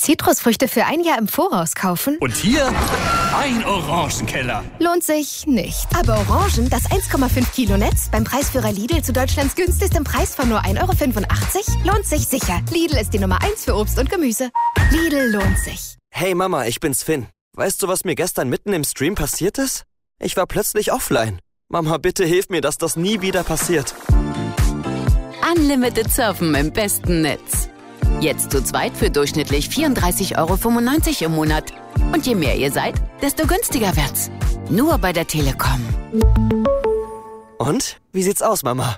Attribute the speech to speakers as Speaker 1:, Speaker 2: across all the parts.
Speaker 1: Zitrusfrüchte für ein Jahr im Voraus kaufen?
Speaker 2: Und hier ein Orangenkeller.
Speaker 1: Lohnt sich nicht. Aber Orangen, das 1,5 Kilo Netz beim Preisführer Lidl zu Deutschlands günstigstem Preis von nur 1,85 € lohnt sich sicher. Lidl ist die Nummer 1 für Obst und Gemüse. Lidl lohnt sich.
Speaker 3: Hey Mama, ich bin's Finn. Weißt du, was mir gestern mitten im Stream passiert ist? Ich war plötzlich offline. Mama, bitte hilf mir, dass das nie wieder passiert.
Speaker 4: Unlimited Surfen im besten Netz. Jetzt zu zweit für durchschnittlich 34,95 € im Monat. Und je mehr ihr seid, desto günstiger wird's. Nur bei der Telekom.
Speaker 3: Und? Wie sieht's aus, Mama?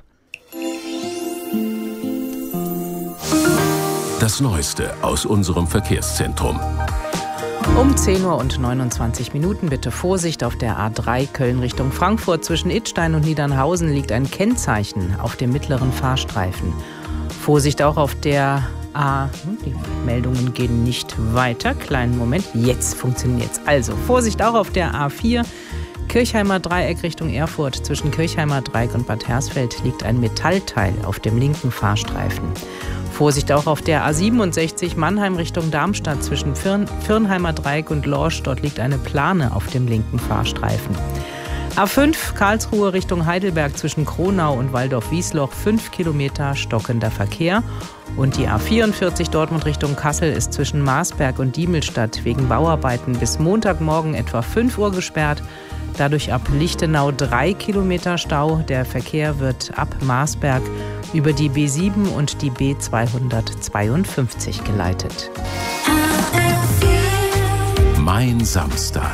Speaker 5: Das Neueste aus unserem Verkehrszentrum.
Speaker 6: Um 10:29 Uhr bitte Vorsicht auf der A3 Köln Richtung Frankfurt. Zwischen Idstein und Niedernhausen liegt ein Kennzeichen auf dem mittleren Fahrstreifen. Vorsicht auch auf der die Meldungen gehen nicht weiter. Kleinen Moment, jetzt funktioniert's. Also Vorsicht auch auf der A4 Kirchheimer Dreieck Richtung Erfurt. Zwischen Kirchheimer Dreieck und Bad Hersfeld liegt ein Metallteil auf dem linken Fahrstreifen. Vorsicht auch auf der A67 Mannheim Richtung Darmstadt. Zwischen Firnheimer Dreieck und Lorsch. Dort liegt eine Plane auf dem linken Fahrstreifen. A5 Karlsruhe Richtung Heidelberg zwischen Kronau und Waldorf-Wiesloch 5 Kilometer stockender Verkehr. Und die A44 Dortmund Richtung Kassel ist zwischen Marsberg und Diemelstadt wegen Bauarbeiten bis Montagmorgen etwa 5 Uhr gesperrt. Dadurch ab Lichtenau 3 Kilometer Stau. Der Verkehr wird ab Marsberg über die B7 und die B252 geleitet.
Speaker 5: Mein Samstag.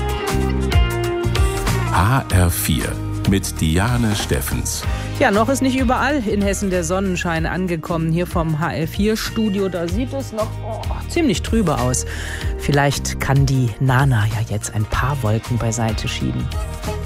Speaker 5: HR4 mit Diane Steffens.
Speaker 6: Ja, noch ist nicht überall in Hessen der Sonnenschein angekommen. Hier vom HR4-Studio, da sieht es noch ziemlich trübe aus. Vielleicht kann die Nana ja jetzt ein paar Wolken beiseite schieben.